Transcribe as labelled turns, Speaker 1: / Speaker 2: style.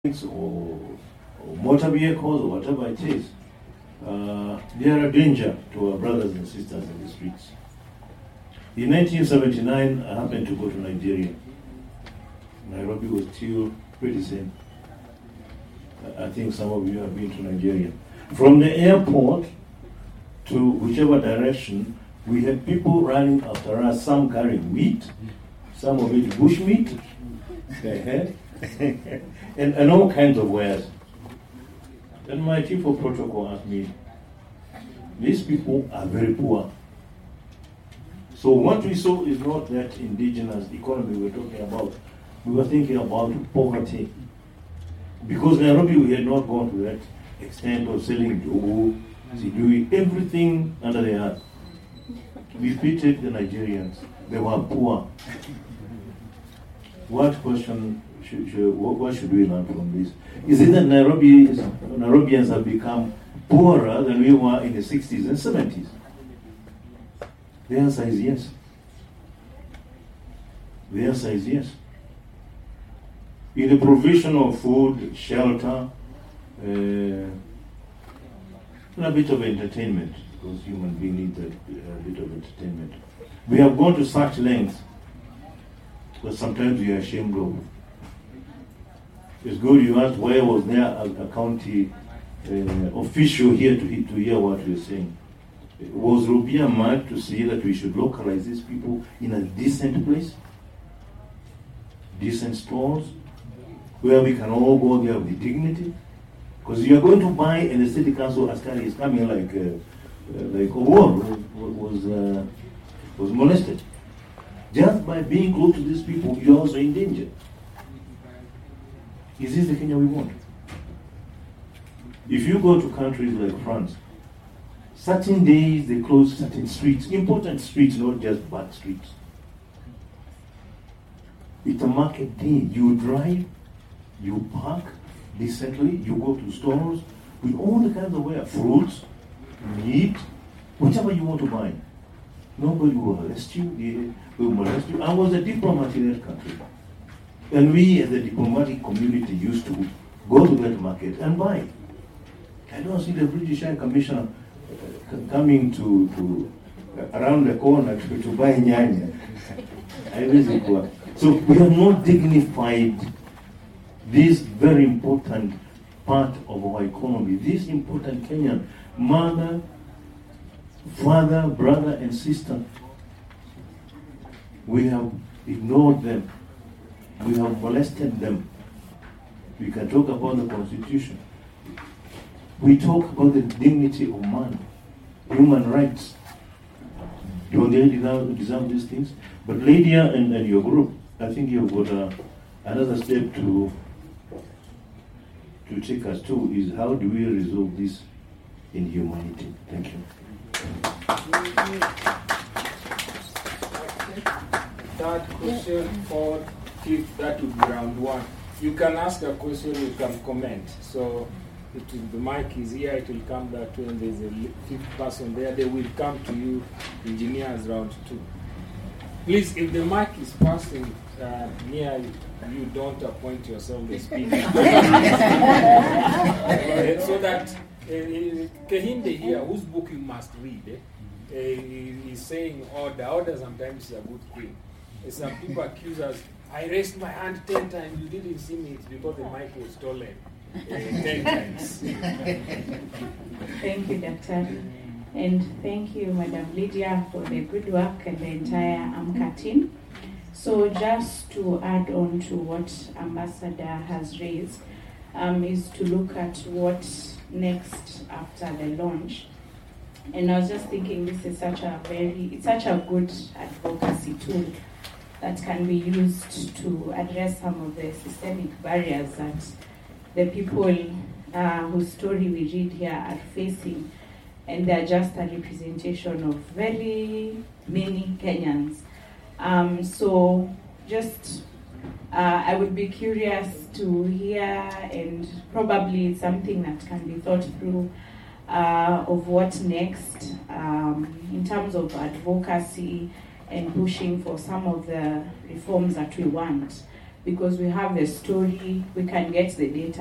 Speaker 1: or motor vehicles or whatever it is, they are a danger to our brothers and sisters in the streets. In 1979, I happened to go to Nigeria. Nairobi was still pretty same. I think some of you have been to Nigeria. From the airport to whichever direction, we had people running after us, some carrying meat, some of it bush meat, and all kinds of wares. Then my chief of protocol asked me, these people are very poor. So what we saw is not that indigenous economy we're talking about. We were thinking about poverty. Because Nairobi, we had not gone to that extent of selling dogo, doing everything under the earth. We pitied the Nigerians. They were poor. What should we learn from this? Is it that Nairobians have become poorer than we were in the 60s and 70s? The answer is yes. The answer is yes. In the provision of food, shelter, and a bit of entertainment, because human beings need a bit of entertainment. We have gone to such lengths that sometimes we are ashamed of. It's good you asked why was there a county official here to hear what we're saying. Was Rubia mad to see that we should localize these people in a decent place? Decent stores? Where we can all go there with dignity? Because you are going to buy and the city council askari is coming like a war was molested. Just by being close to these people, you're also in danger. Is this the Kenya we want? If you go to countries like France, certain days they close certain streets, important streets, not just bad streets. It's a market day. You drive, you park decently, you go to stores with all the kinds of wear, fruits, meat, whatever you want to buy. Nobody will molest you. I was a diplomat in that country. And we as a diplomatic community used to go to that market and buy. I don't see the British High Commissioner coming to around the corner to buy nyanya. So we are not dignified this very important part of our economy, this important Kenyan mother, father, brother, and sister. We have ignored them. We have molested them. We can talk about the Constitution. We talk about the dignity of man, human rights. Don't they deserve these things? But Lydia and your group, I think you've got another step to take us to is how do we resolve this in humanity? Thank you.
Speaker 2: Third question or fifth, that would be round one. You can ask a question, you can comment. So the mic is here, it will come that way, and there's a fifth person there, they will come to you, engineers round two. Please, if the mic is passing near you, don't appoint yourself the speaker. So that Kehinde here, whose book you must read, is saying order sometimes is a good thing. Some people accuse us, I raised my hand 10 times, you didn't see me, it's because the mic was stolen 10 times.
Speaker 3: Thank you, Doctor. And thank you, Madam Lydia, for the good work and the entire AMCA team. So just to add on to what Ambassador has raised, is to look at what next after the launch. And I was just thinking this is such a good advocacy tool that can be used to address some of the systemic barriers that the people whose story we read here are facing. And they're just a representation of very many Kenyans. So just, I would be curious to hear, and probably something that can be thought through, of what next in terms of advocacy and pushing for some of the reforms that we want. because we have the story, we can get the data.